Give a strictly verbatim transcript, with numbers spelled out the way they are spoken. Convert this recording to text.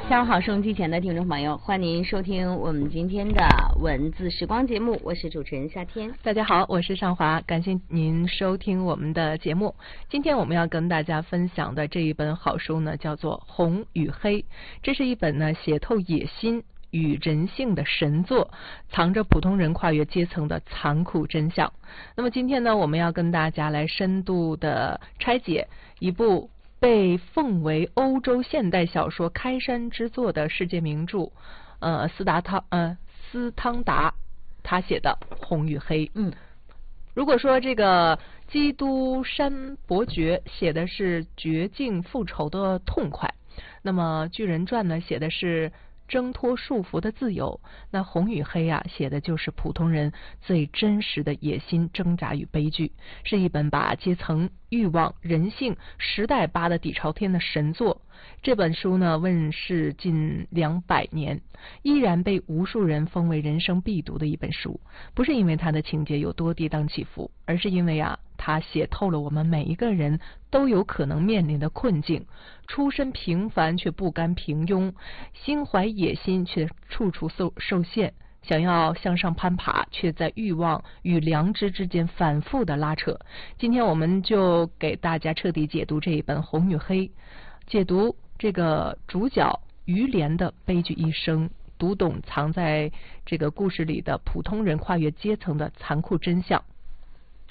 下午好，收音机前的听众朋友，欢迎您收听我们今天的文字时光节目，我是主持人夏天。 大家好，我是尚华，感谢您收听我们的节目。今天我们要跟大家分享的这一本好书呢，叫做《红与黑》，这是一本呢写透野心与人性的神作，藏着普通人跨越阶层的残酷真相。那么今天呢，我们要跟大家来深度的拆解一部被奉为欧洲现代小说开山之作的世界名著，呃，斯达汤呃斯汤达他写的《红与黑》。 嗯， 如果说这个基督山伯爵写的是绝境复仇的痛快，那么巨人传呢写的是挣脱束缚的自由，那红与黑啊写的就是普通人最真实的野心、挣扎与悲剧，是一本把阶层、欲望、人性、时代扒得底朝天的神作。这本书呢问世近两百年，依然被无数人封为人生必读的一本书。不是因为它的情节有多跌宕起伏，而是因为啊它写透了我们每一个人都有可能面临的困境，出身平凡却不甘平庸，心怀野心却处处受受限，想要向上攀爬，却在欲望与良知之间反复的拉扯。今天我们就给大家彻底解读这一本《红与黑》，解读这个主角于连的悲剧一生，读懂藏在这个故事里的普通人跨越阶层的残酷真相。